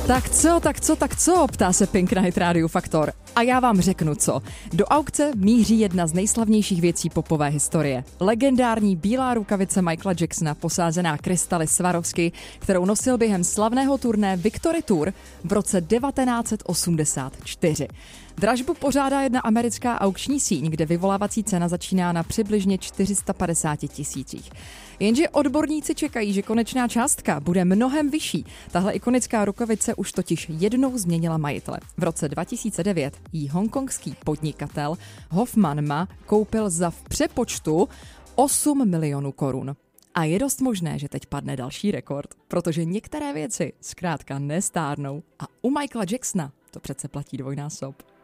Tak co, ptá se Pink na Hit Radio Faktor. A já vám řeknu co. Do aukce míří jedna z nejslavnějších věcí popové historie. Legendární bílá rukavice Michaela Jacksona posázená krystaly Swarovski, kterou nosil během slavného turné Victory Tour v roce 1984. Dražbu pořádá jedna americká aukční síň, kde vyvolávací cena začíná na přibližně 450 tisících. Jenže odborníci čekají, že konečná částka bude mnohem vyšší. Tahle ikonická rukavice už totiž jednou změnila majitele. V roce 2009 jí hongkongský podnikatel Hoffman Ma koupil za v přepočtu 8 milionů korun. A je dost možné, že teď padne další rekord, protože některé věci zkrátka nestárnou a u Michaela Jacksona to přece platí dvojnásob.